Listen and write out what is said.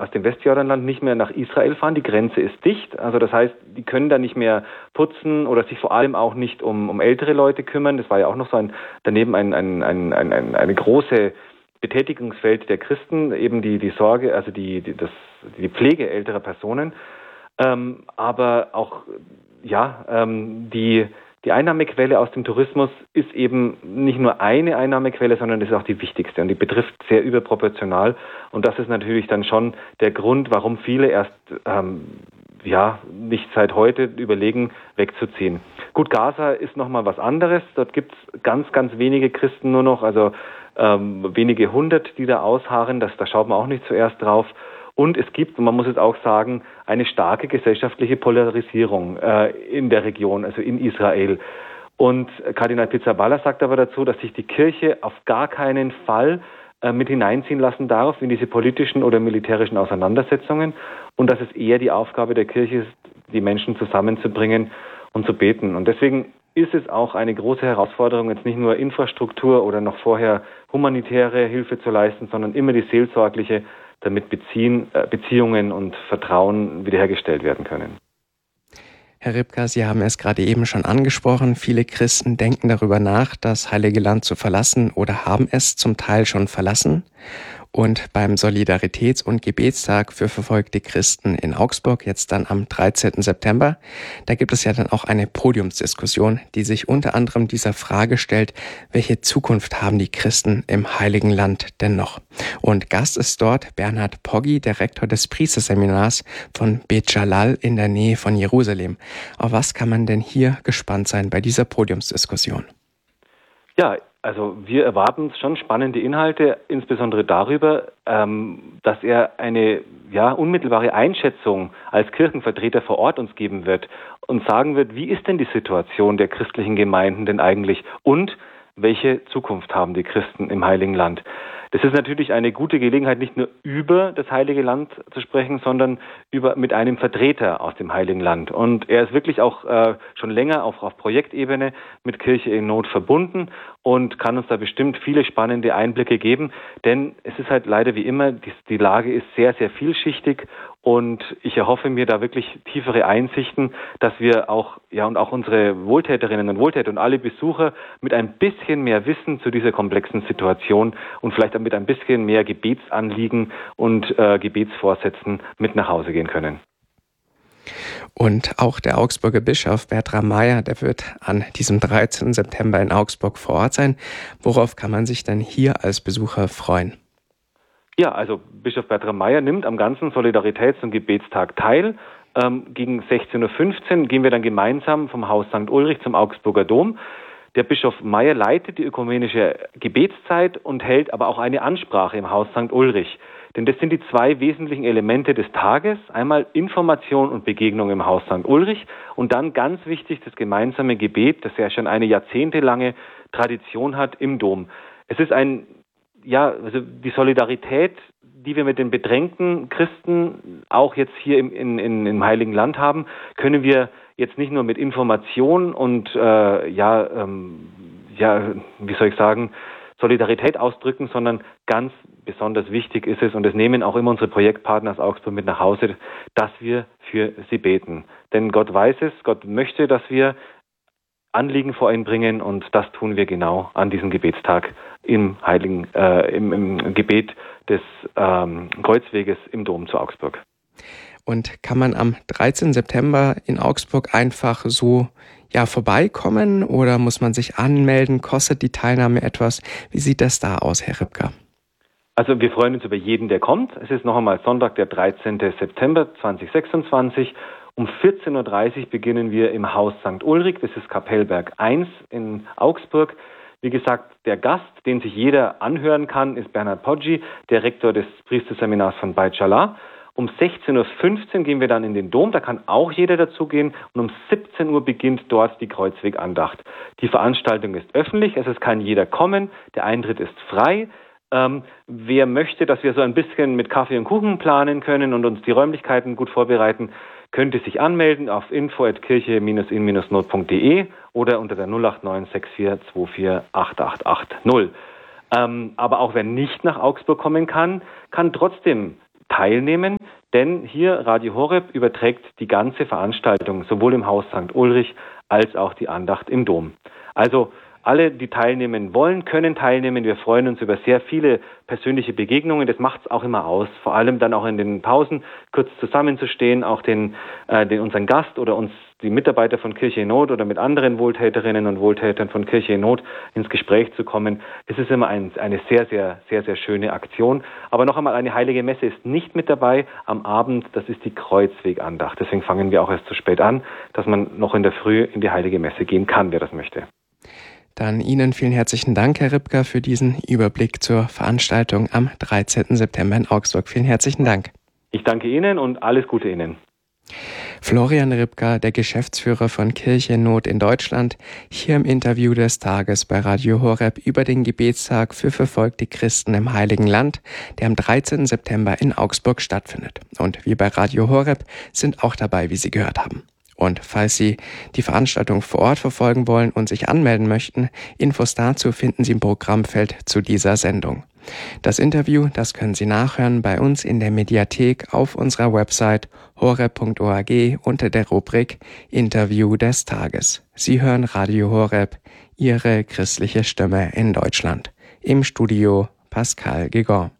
aus dem Westjordanland nicht mehr nach Israel fahren. Die Grenze ist dicht. Also das heißt, die können da nicht mehr putzen oder sich vor allem auch nicht um ältere Leute kümmern. Das war ja auch noch so daneben eine große Betätigungsfeld der Christen, eben die Sorge, also die Pflege älterer Personen. Aber auch, die Einnahmequelle aus dem Tourismus ist eben nicht nur eine Einnahmequelle, sondern ist auch die wichtigste und die betrifft sehr überproportional. Und das ist natürlich dann schon der Grund, warum viele erst nicht seit heute überlegen, wegzuziehen. Gut, Gaza ist nochmal was anderes. Dort gibt es ganz, ganz wenige Christen nur noch, also wenige hundert, die da ausharren. Da schaut man auch nicht zuerst drauf. Und es gibt, und man muss es auch sagen, eine starke gesellschaftliche Polarisierung in der Region, also in Israel. Und Kardinal Pizzaballa sagt aber dazu, dass sich die Kirche auf gar keinen Fall mit hineinziehen lassen darf in diese politischen oder militärischen Auseinandersetzungen und dass es eher die Aufgabe der Kirche ist, die Menschen zusammenzubringen und zu beten. Und deswegen ist es auch eine große Herausforderung, jetzt nicht nur Infrastruktur oder noch vorher humanitäre Hilfe zu leisten, sondern immer die seelsorgliche, damit Beziehungen und Vertrauen wiederhergestellt werden können. Herr Ripka, Sie haben es gerade eben schon angesprochen. Viele Christen denken darüber nach, das Heilige Land zu verlassen oder haben es zum Teil schon verlassen. Und beim Solidaritäts- und Gebetstag für verfolgte Christen in Augsburg, jetzt dann am 13. September, da gibt es ja dann auch eine Podiumsdiskussion, die sich unter anderem dieser Frage stellt, welche Zukunft haben die Christen im Heiligen Land denn noch? Und Gast ist dort Bernhard Poggi, der Rektor des Priesterseminars von Bet Jalal in der Nähe von Jerusalem. Auf was kann man denn hier gespannt sein bei dieser Podiumsdiskussion? Ja, also wir erwarten schon spannende Inhalte, insbesondere darüber, dass er eine unmittelbare Einschätzung als Kirchenvertreter vor Ort uns geben wird und sagen wird, wie ist denn die Situation der christlichen Gemeinden denn eigentlich und welche Zukunft haben die Christen im Heiligen Land? Das ist natürlich eine gute Gelegenheit, nicht nur über das Heilige Land zu sprechen, sondern mit einem Vertreter aus dem Heiligen Land. Und er ist wirklich auch schon länger auf Projektebene mit Kirche in Not verbunden und kann uns da bestimmt viele spannende Einblicke geben. Denn es ist halt leider wie immer, die Lage ist sehr, sehr vielschichtig. Und ich erhoffe mir da wirklich tiefere Einsichten, dass wir auch unsere Wohltäterinnen und Wohltäter und alle Besucher mit ein bisschen mehr Wissen zu dieser komplexen Situation und vielleicht mit ein bisschen mehr Gebetsanliegen und Gebetsvorsätzen mit nach Hause gehen können. Und auch der Augsburger Bischof Bertram Meyer, der wird an diesem 13. September in Augsburg vor Ort sein. Worauf kann man sich denn hier als Besucher freuen? Ja, also Bischof Bertram Meyer nimmt am ganzen Solidaritäts- und Gebetstag teil. Gegen 16.15 Uhr gehen wir dann gemeinsam vom Haus St. Ulrich zum Augsburger Dom. Der Bischof Meyer leitet die ökumenische Gebetszeit und hält aber auch eine Ansprache im Haus St. Ulrich. Denn das sind die zwei wesentlichen Elemente des Tages. Einmal Information und Begegnung im Haus St. Ulrich und dann ganz wichtig das gemeinsame Gebet, das ja schon eine jahrzehntelange Tradition hat im Dom. Es ist also die Solidarität, die wir mit den bedrängten Christen auch jetzt hier im Heiligen Land haben, können wir jetzt nicht nur mit Information und Solidarität ausdrücken, sondern ganz besonders wichtig ist es, und das nehmen auch immer unsere Projektpartner aus Augsburg mit nach Hause, dass wir für sie beten. Denn Gott weiß es, Gott möchte, dass wir Anliegen vor ihn bringen und das tun wir genau an diesem Gebetstag im Gebet des Kreuzweges im Dom zu Augsburg. Und kann man am 13. September in Augsburg einfach so vorbeikommen oder muss man sich anmelden? Kostet die Teilnahme etwas? Wie sieht das da aus, Herr Ripka? Also wir freuen uns über jeden, der kommt. Es ist noch einmal Sonntag, der 13. September 2026. Um 14.30 Uhr beginnen wir im Haus St. Ulrich, das ist Kapellberg 1 in Augsburg. Wie gesagt, der Gast, den sich jeder anhören kann, ist Bernhard Poggi, der Rektor des Priesterseminars von Bet Jalal. Um 16.15 Uhr gehen wir dann in den Dom, da kann auch jeder dazugehen. Und um 17 Uhr beginnt dort die Kreuzwegandacht. Die Veranstaltung ist öffentlich, also es kann jeder kommen, der Eintritt ist frei. Wer möchte, dass wir so ein bisschen mit Kaffee und Kuchen planen können und uns die Räumlichkeiten gut vorbereiten, könnte sich anmelden auf info@kirche-in-not.de oder unter der 089 6424 8880. Aber auch wer nicht nach Augsburg kommen kann, kann trotzdem teilnehmen. denn hier Radio Horeb überträgt die ganze Veranstaltung, sowohl im Haus St. Ulrich als auch die Andacht im Dom. Also alle, die teilnehmen wollen, können teilnehmen. Wir freuen uns über sehr viele persönliche Begegnungen. Das macht es auch immer aus. Vor allem dann auch in den Pausen kurz zusammenzustehen, auch unseren Gast oder uns die Mitarbeiter von Kirche in Not oder mit anderen Wohltäterinnen und Wohltätern von Kirche in Not ins Gespräch zu kommen. Es ist immer eine sehr, sehr, sehr, sehr schöne Aktion. Aber noch einmal, eine heilige Messe ist nicht mit dabei am Abend. Das ist die Kreuzwegandacht. Deswegen fangen wir auch erst so spät an, dass man noch in der Früh in die heilige Messe gehen kann, wer das möchte. Dann Ihnen vielen herzlichen Dank, Herr Ripka, für diesen Überblick zur Veranstaltung am 13. September in Augsburg. Vielen herzlichen Dank. Ich danke Ihnen und alles Gute Ihnen. Florian Ripka, der Geschäftsführer von Kirche in Not in Deutschland, hier im Interview des Tages bei Radio Horeb über den Gebetstag für verfolgte Christen im Heiligen Land, der am 13. September in Augsburg stattfindet. Und wir bei Radio Horeb sind auch dabei, wie Sie gehört haben. Und falls Sie die Veranstaltung vor Ort verfolgen wollen und sich anmelden möchten, Infos dazu finden Sie im Programmfeld zu dieser Sendung. Das Interview, das können Sie nachhören bei uns in der Mediathek auf unserer Website horeb.org unter der Rubrik Interview des Tages. Sie hören Radio Horeb, Ihre christliche Stimme in Deutschland. Im Studio Pascal Gigon.